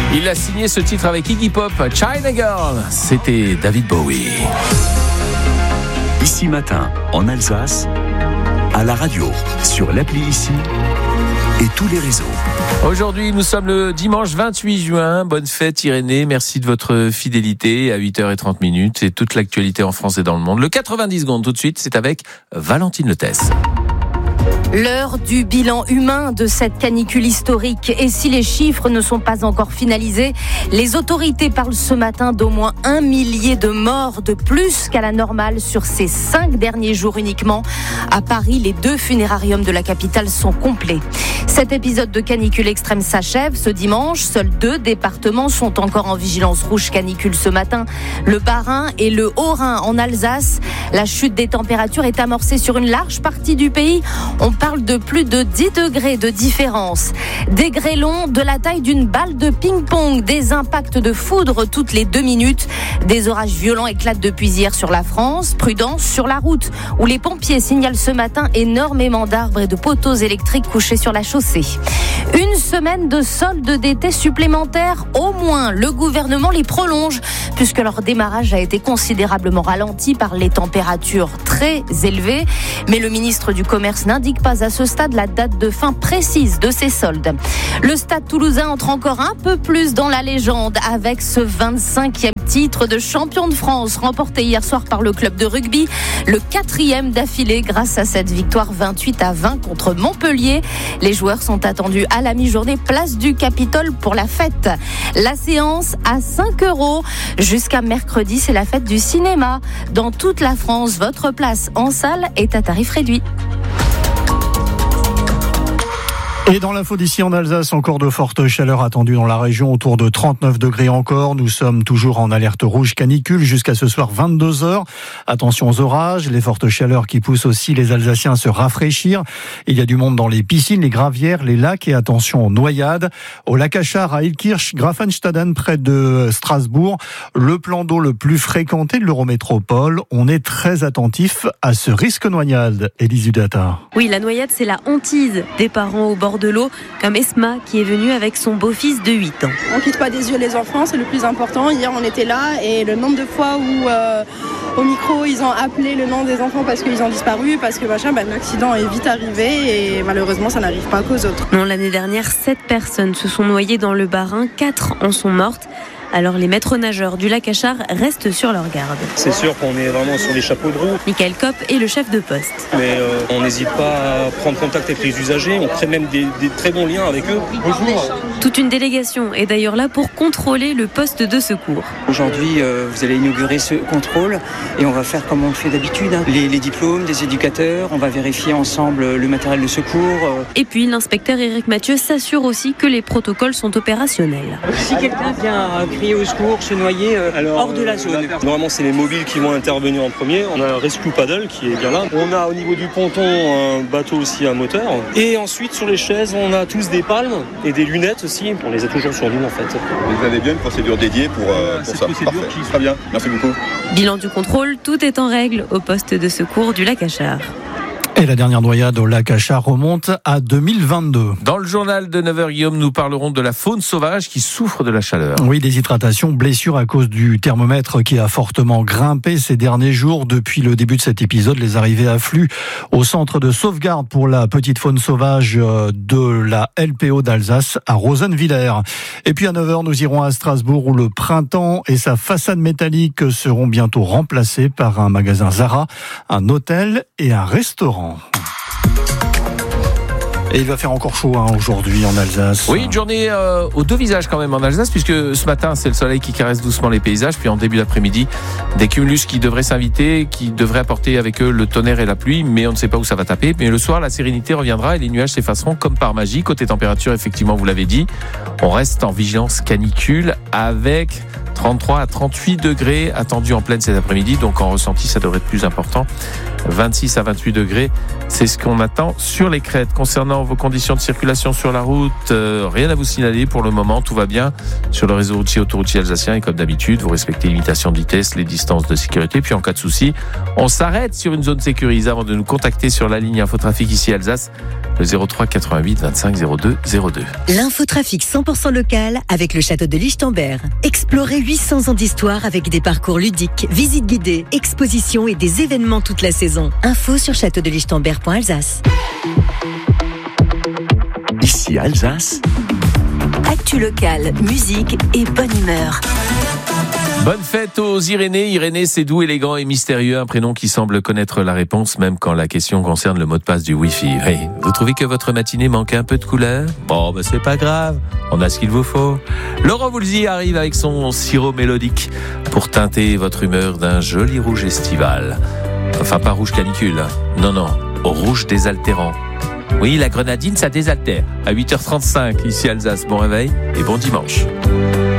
Il a signé ce titre avec Iggy Pop, China Girl. C'était David Bowie. Ici Matin, en Alsace, à la radio, sur l'appli Ici et tous les réseaux. Aujourd'hui, nous sommes le dimanche 28 juin. Bonne fête Irénée, merci de votre fidélité à 8h30 et toute l'actualité en France et dans le monde. Le 90 secondes tout de suite, c'est avec Valentine Letesse. L'heure du bilan humain de cette canicule historique. Et si les chiffres ne sont pas encore finalisés, les autorités parlent ce matin d'au moins 1 millier de morts de plus qu'à la normale sur ces 5 derniers jours uniquement. À Paris, les 2 funérariums de la capitale sont complets. Cet épisode de canicule extrême s'achève ce dimanche. Seuls 2 départements sont encore en vigilance rouge canicule ce matin. Le Bas-Rhin et le Haut-Rhin en Alsace. La chute des températures est amorcée sur une large partie du pays. On parle de plus de 10 degrés de différence. Des grêlons de la taille d'une balle de ping-pong, des impacts de foudre toutes les 2 minutes. Des orages violents éclatent depuis hier sur la France. Prudence sur la route, où les pompiers signalent ce matin énormément d'arbres et de poteaux électriques couchés sur la chaussée. Une semaine de soldes d'été supplémentaires, au moins. Le gouvernement les prolonge, puisque leur démarrage a été considérablement ralenti par les températures très élevées. Mais le ministre du Commerce n'indique pas à ce stade la date de fin précise de ces soldes. Le Stade Toulousain entre encore un peu plus dans la légende avec ce 25e titre de champion de France remporté hier soir par le club de rugby, le 4e d'affilée grâce à cette victoire 28-20 contre Montpellier. Les joueurs sont attendus à la mi-journée place du Capitole pour la fête. La séance à 5 € jusqu'à mercredi, c'est la fête du cinéma. Dans toute la France, votre place en salle est à tarif réduit. Et dans l'info d'ici en Alsace, encore de fortes chaleurs attendues dans la région, autour de 39 degrés encore. Nous sommes toujours en alerte rouge canicule jusqu'à ce soir 22h. Attention aux orages, les fortes chaleurs qui poussent aussi les Alsaciens à se rafraîchir. Il y a du monde dans les piscines, les gravières, les lacs et attention aux noyades. Au lac Achard, à Ilkirch, Grafenstaden, près de Strasbourg, le plan d'eau le plus fréquenté de l'Eurométropole. On est très attentif à ce risque noyade. Élise Udata. Oui, la noyade, c'est la hantise des parents au bord de l'eau, comme Esma qui est venue avec son beau-fils de 8 ans. On quitte pas des yeux les enfants, c'est le plus important. Hier on était là et le nombre de fois où au micro ils ont appelé le nom des enfants parce qu'ils ont disparu, parce que l'accident est vite arrivé et malheureusement ça n'arrive pas qu'aux autres. Non, l'année dernière, 7 personnes se sont noyées dans le Bas-Rhin, 4 en sont mortes. Alors les maîtres nageurs du lac Achard restent sur leur garde. C'est sûr qu'on est vraiment sur les chapeaux de roue. Michael Kopp est le chef de poste. Mais on n'hésite pas à prendre contact avec les usagers, on crée même des très bons liens avec eux. Bonjour. Toute une délégation est d'ailleurs là pour contrôler le poste de secours. Aujourd'hui, vous allez inaugurer ce contrôle et on va faire comme on le fait d'habitude. Les diplômes des éducateurs, on va vérifier ensemble le matériel de secours. Et puis l'inspecteur Éric Mathieu s'assure aussi que les protocoles sont opérationnels. Si quelqu'un vient crier au secours, se noyer hors de la zone. Normalement, c'est les mobiles qui vont intervenir en premier. On a un rescue paddle qui est bien là. On a au niveau du ponton un bateau aussi à moteur. Et ensuite, sur les chaises, on a tous des palmes et des lunettes aussi. On les a toujours sur nous en fait. Vous avez bien une procédure dédiée pour ça. Parfait. Très bien. Merci beaucoup. Bilan du contrôle, tout est en règle au poste de secours du lac Achard. Et la dernière noyade au lac Achard remonte à 2022. Dans le journal de 9h, Guillaume, nous parlerons de la faune sauvage qui souffre de la chaleur. Oui, déshydratation, blessure à cause du thermomètre qui a fortement grimpé ces derniers jours. Depuis le début de cet épisode, les arrivées affluent au centre de sauvegarde pour la petite faune sauvage de la LPO d'Alsace à Rosenwiller. Et puis à 9h, nous irons à Strasbourg où le printemps et sa façade métallique seront bientôt remplacés par un magasin Zara, un hôtel et un restaurant. Et il va faire encore chaud aujourd'hui en Alsace. Oui, une journée aux 2 visages quand même en Alsace, puisque ce matin c'est le soleil qui caresse doucement les paysages, puis en début d'après-midi des cumulus qui devraient s'inviter, qui devraient apporter avec eux le tonnerre et la pluie, mais on ne sait pas où ça va taper. Mais le soir la sérénité reviendra et les nuages s'effaceront comme par magie. Côté température, effectivement vous l'avez dit, on reste en vigilance canicule avec 33 à 38 degrés attendus en pleine cet après-midi, donc en ressenti ça devrait être plus important. 26 à 28 degrés, c'est ce qu'on attend sur les crêtes. Concernant vos conditions de circulation sur la route, rien à vous signaler pour le moment, tout va bien sur le réseau routier autoroutier alsacien et comme d'habitude, vous respectez les limitations de vitesse, les distances de sécurité, puis en cas de souci, on s'arrête sur une zone sécurisée avant de nous contacter sur la ligne Infotrafic ici Alsace, le 03 88 25 02 02. L'infotrafic 100% 100% local avec le château de Lichtenberg. Explorez 800 ans d'histoire avec des parcours ludiques, visites guidées, expositions et des événements toute la saison. Info sur châteaudelichtenberg.alsace. Ici Alsace. Actu locale, musique et bonne humeur. Bonne fête aux Irénée. Irénée, c'est doux, élégant et mystérieux. Un prénom qui semble connaître la réponse, même quand la question concerne le mot de passe du Wi-Fi. Oui. Vous trouvez que votre matinée manque un peu de couleur ? Bon, c'est pas grave. On a ce qu'il vous faut. Laurent Voulzy arrive avec son sirop mélodique pour teinter votre humeur d'un joli rouge estival. Enfin, pas rouge canicule. Non, au rouge désaltérant. Oui, la grenadine, ça désaltère. À 8h35, ici Alsace. Bon réveil et bon dimanche.